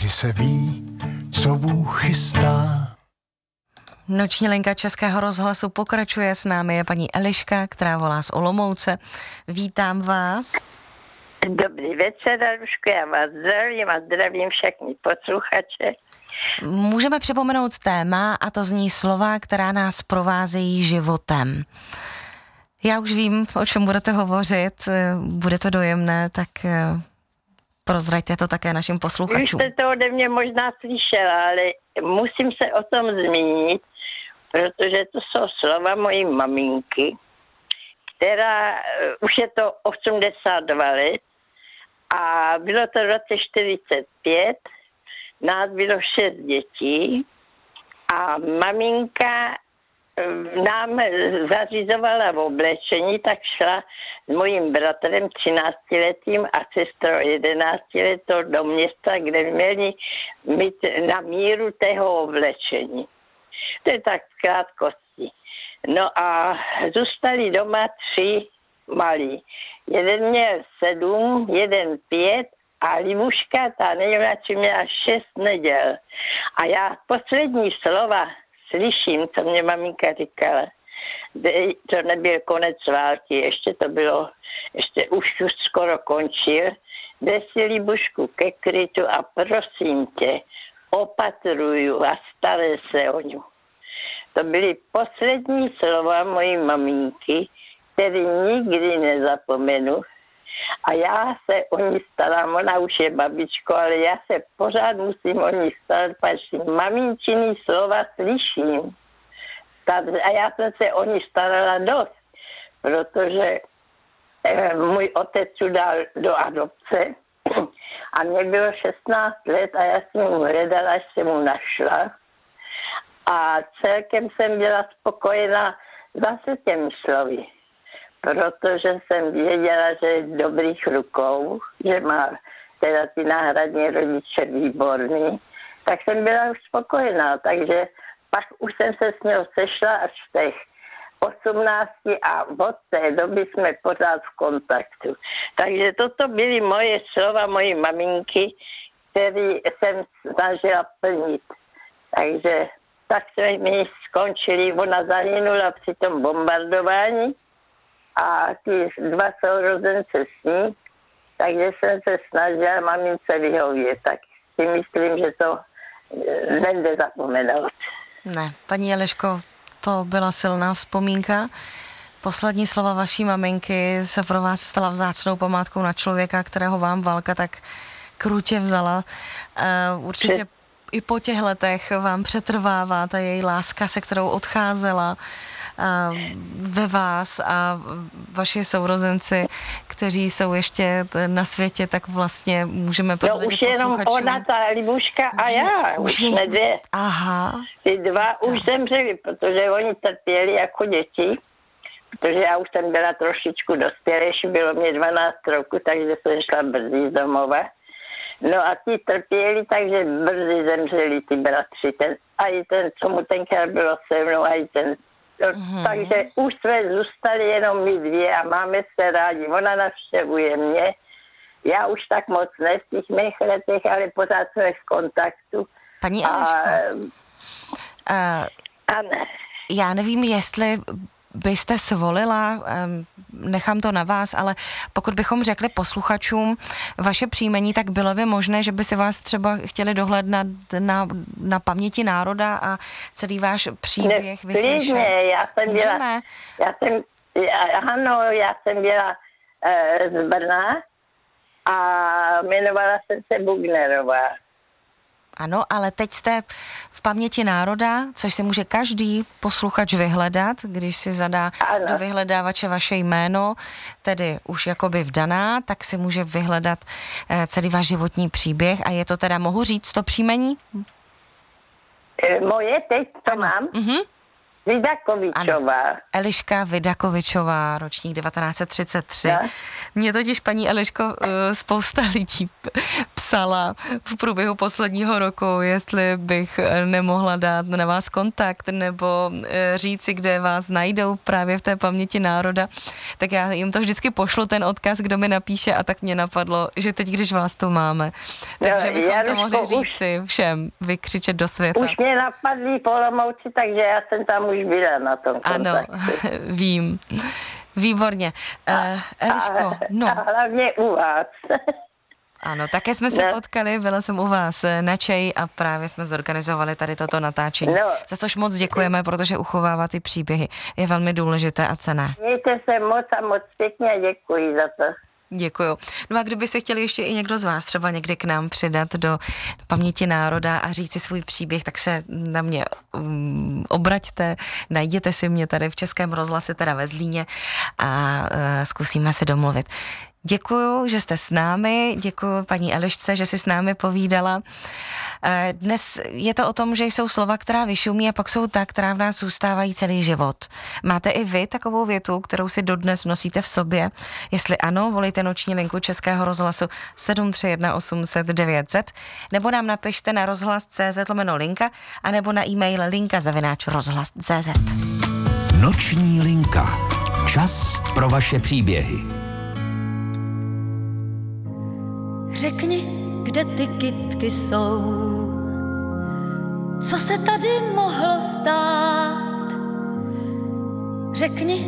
kdy se ví, co Bůh chystá. Noční linka Českého rozhlasu pokračuje, s námi je paní Eliška, která volá z Olomouce. Vítám vás. Dobrý večer, Aruško, já vás zdravím a zdravím všechny posluchače. Můžeme připomenout téma, a to zní slova, která nás provázejí životem. Já už vím, o čem budete hovořit, bude to dojemné, tak prozraďte to také našim posluchačům. Už jste to ode mě možná slyšela, ale musím se o tom zmínit, protože to jsou slova mojí maminky, která už je to 82 let a bylo to v roce 45, nás bylo 6 dětí a maminka nám zařizovala v oblečení, tak šla s mojím bratrem 13letým a sestrou 11letou do města, kde měli mít na míru tého oblečení. To je tak v krátkosti. No a zůstali doma 3 malí. Jeden měl 7, jeden 5 a Libuška, ta nejmladší, měla 6 neděl. A já poslední slova slyším, co mě maminka říkala. To nebyl konec války, ještě to bylo, ještě už skoro končil. Jde si, Libušku, ke krytu a prosím tě, opatruju a staré se o ňu. To byly poslední slova mojí maminky, které nikdy nezapomenu. A já se o ní starám, ona už je babičko, ale já se pořád musím o ní starat, protože maminčiny slova slyším. A já jsem se o ní starala dost, protože můj otec ji dal do adopce a mě bylo 16 let a já jsem mu hledala, až jsem mu našla. A celkem jsem byla spokojená zase těmi slovy, protože jsem věděla, že je v dobrých rukou, že má teda ty náhradní rodiče výborný, tak jsem byla už spokojená, takže pak už jsem se s ním sešla až v těch 18 a od té doby jsme pořád v kontaktu. Takže toto byly moje slova, mojí maminky, které jsem snažila plnit. Takže tak jsme mi skončili, ona zahynula při tom bombardování a ty 2 sourozence s ní, takže jsem se snažila mamince vyhovět, tak si myslím, že to nejde zapomenout. Ne, paní Eliško, to byla silná vzpomínka. Poslední slova vaší maminky se pro vás stala vzácnou památkou na člověka, kterého vám válka tak krutě vzala. Určitě i po těch letech vám přetrvává ta její láska, se kterou odcházela ve vás a vaši sourozenci, kteří jsou ještě na světě, tak vlastně můžeme pozdravit posluchačům. No už jenom ona, ta Libuška a já, už ne 2. Aha. Ty 2 už zemřeli, protože oni trpěli jako děti, protože já už jsem byla trošičku dospělejší, bylo mě 12 roku, takže jsem šla brzy z domova. No a ti trpěli, takže brzy zemřeli ty bratři. A i ten, co mu tenkrát bylo se mnou, a i ten. Takže už jsme zůstali jenom my 2 a máme se rádi. Ona navštěvuje mě. Já už tak moc ne v těch mých letech, ale pořád jsme v kontaktu. Paní Eliško, já nevím, jestli byste svolila, nechám to na vás, ale pokud bychom řekli posluchačům vaše příjmení, tak bylo by možné, že by si vás třeba chtěli dohlédnout na paměti národa a celý váš příběh vyslyšet. Já jsem byla z Brna a jmenovala jsem se Bugnerová. Ano, ale teď jste v paměti národa, což si může každý posluchač vyhledat, když si zadá do vyhledávače vaše jméno, tedy už jakoby vdaná, tak si může vyhledat celý váš životní příběh a je to teda, mohu říct to příjmení? Moje teď to mám? Vidakovičová. Eliška Vidakovičová, ročník 1933. No. Mě totiž, paní Eliško, spousta lidí psala v průběhu posledního roku, jestli bych nemohla dát na vás kontakt nebo říci, kde vás najdou právě v té paměti národa, tak já jim to vždycky pošlu ten odkaz, kdo mi napíše, a tak mě napadlo, že teď, když vás tu máme, takže bychom to mohli říci všem, vykřičet do světa. Už mě napadli v Olomouci, takže já jsem tam už byla na tom kontaktu. Ano, vím. Výborně. Eliško, no. A hlavně u vás. Ano, také jsme se potkali, byla jsem u vás na čaji a právě jsme zorganizovali tady toto natáčení. No. Za což moc děkujeme, protože uchovávat ty příběhy je velmi důležité a cenné. Mějte se moc a moc pěkně a děkuji za to. Děkuju. No a kdyby se chtěli ještě i někdo z vás třeba někdy k nám přidat do paměti národa a říct si svůj příběh, tak se na mě obraťte, najděte si mě tady v Českém rozhlase, teda ve Zlíně, a zkusíme se domluvit. Děkuju, že jste s námi, děkuju paní Elišce, že si s námi povídala. Dnes je to o tom, že jsou slova, která vyšumí, a pak jsou ta, která v nás zůstávají celý život. Máte i vy takovou větu, kterou si dodnes nosíte v sobě? Jestli ano, volejte noční linku Českého rozhlasu 731 800 900, nebo nám napište na rozhlas.cz/linka, anebo na e-mail linka@rozhlas.cz. Noční linka. Čas pro vaše příběhy. Řekni, kde ty kytky jsou, co se tady mohlo stát. Řekni,